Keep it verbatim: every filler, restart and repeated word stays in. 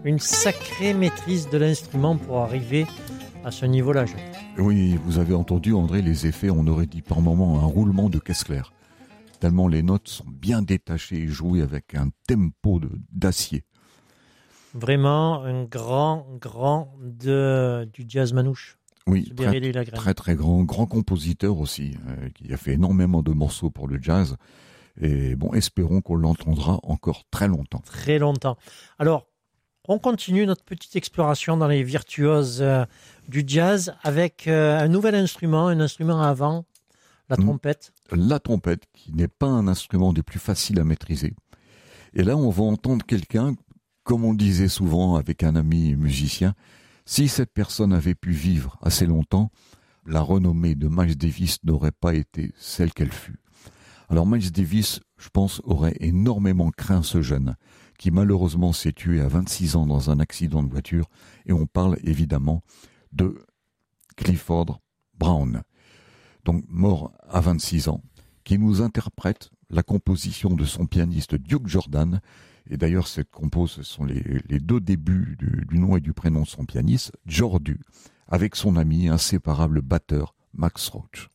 une sacrée maîtrise de l'instrument pour arriver à ce niveau-là. Jacques. Oui, vous avez entendu, André, les effets, on aurait dit par moments un roulement de caisse claire. Tellement les notes sont bien détachées et jouées avec un tempo de, d'acier. Vraiment un grand, grand de, du jazz manouche. Oui, très, très très grand, grand compositeur aussi, euh, qui a fait énormément de morceaux pour le jazz. Et bon, espérons qu'on l'entendra encore très longtemps. Très longtemps. Alors, on continue notre petite exploration dans les virtuoses euh, du jazz avec euh, un nouvel instrument, un instrument à vent, la trompette. La trompette, qui n'est pas un instrument des plus faciles à maîtriser. Et là, on va entendre quelqu'un, comme on le disait souvent avec un ami musicien, si cette personne avait pu vivre assez longtemps, la renommée de Miles Davis n'aurait pas été celle qu'elle fut. Alors Miles Davis, je pense, aurait énormément craint ce jeune, qui malheureusement s'est tué à vingt-six ans dans un accident de voiture, et on parle évidemment de Clifford Brown, donc mort à vingt-six ans, qui nous interprète la composition de son pianiste Duke Jordan. Et d'ailleurs, cette compose, ce sont les, les deux débuts du, du nom et du prénom de son pianiste, Jordu, avec son ami inséparable batteur Max Roach.